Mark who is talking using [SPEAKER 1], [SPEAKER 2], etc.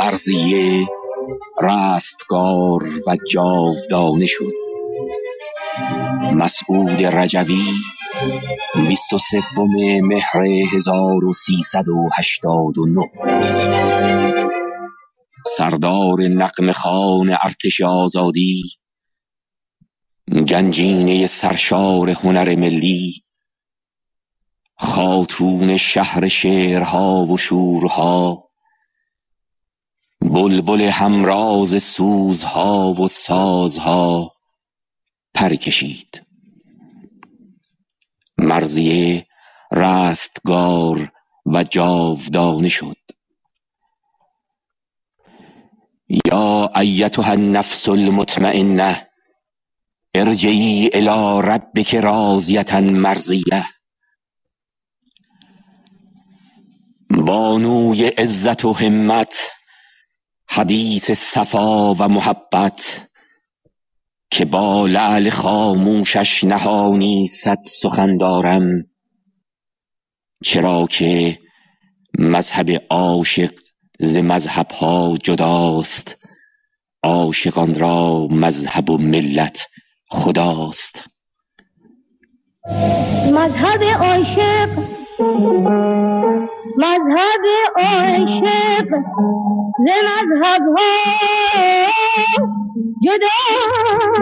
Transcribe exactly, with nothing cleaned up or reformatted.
[SPEAKER 1] مرضیه رستگار و جاودانه شد. مسعود رجوی بیست و سوم مهر هزار و سیصد و هشتاد و نه، سردار نغمه خوان ارتش آزادی، گنجینه سرشار هنر ملی، خاتون شهر شعرها و شورها، بلبل همراز سوزها و سازها پر کشید. مرضیه رستگار و جاودانه شد. یا ایتها النفس المطمئنه ارجعی الی ربک راضیة مرضیه. بانوی عزت و همت، حدیث صفا و محبت، که با لعل خاموشش نهانی صد سخن دارم، چرا که مذهب عاشق ز مذهبها جداست، عاشقان را مذهب و ملت خداست.
[SPEAKER 2] مذهب عاشق مذهب عاشق ز مذهبها جدا